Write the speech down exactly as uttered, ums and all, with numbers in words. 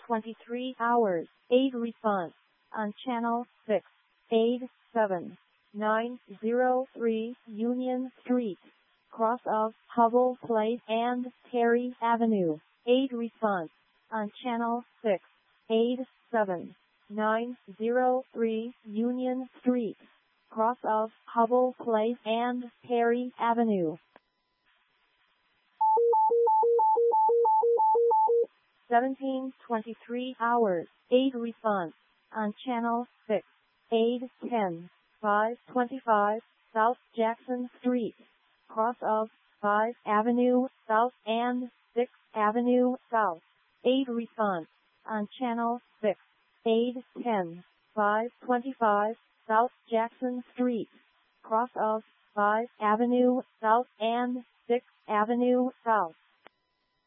twenty-three hours, eight response. On channel six, eight seven nine zero three Union Street, cross of Hubble Place and Terry Avenue. eight response. On channel six, eight seven nine zero three Union Street, cross of Hubble Place and Terry Avenue. seventeen twenty-three hours, eight response. On channel six, eight ten five twenty-five South Jackson Street, cross of five Avenue South and sixth Avenue South. eight response. On channel six, eight ten five twenty-five South Jackson Street, cross of five Avenue South and sixth Avenue South.